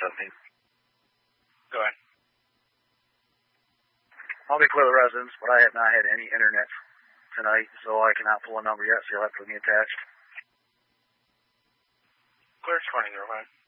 something. Go ahead. I'll be clear the residence, but I have not had any internet tonight, so I cannot pull a number yet, so you'll have to put me attached. Clear 20, go ahead.